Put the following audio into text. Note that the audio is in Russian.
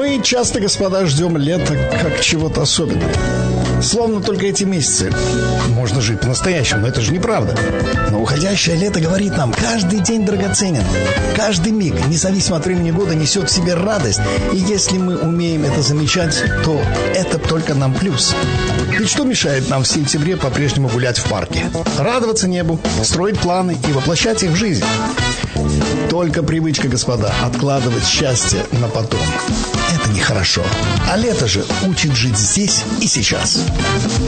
Мы часто, господа, ждем лета как чего-то особенного. Словно только эти месяцы можно жить по-настоящему, но это же неправда. Но уходящее лето говорит нам: каждый день драгоценен. Каждый миг, независимо от времени года, несет в себе радость. И если мы умеем это замечать, то это только нам плюс. Ведь что мешает нам в сентябре по-прежнему гулять в парке? Радоваться небу, строить планы и воплощать их в жизнь. Только привычка, господа, откладывать счастье на потом. Это нехорошо. А лето же учит жить здесь и сейчас.